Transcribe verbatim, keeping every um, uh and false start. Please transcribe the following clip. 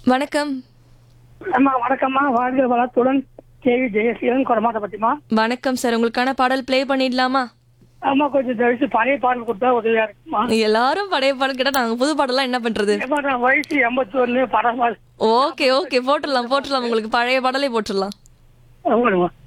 வணக்கம். அம்மா வணக்கம்மா. வாழ்க வளத்துடன் கேவி ஜெயசீலன் கொடமாட்ட பத்திமா. வணக்கம் சார். உங்களுக்கான பாடல் ப்ளே பண்ணிடலாமா? அம்மா கொஞ்சம் தவிர்த்து பழைய பாடல் கொடுத்தா உதவியா இருக்குமா. எல்லாரும் பழைய பாடல் கேட்டா நாங்க புது பாடலாம் என்ன பண்றது? ஏம்மா, நான் வயசு எண்பத்தி ஒன்னு படம் ஓகே ஓகே போட்டுடலாம் போட்டுடலாம் உங்களுக்கு பழைய பாடலே போட்டுடலாம். பாடு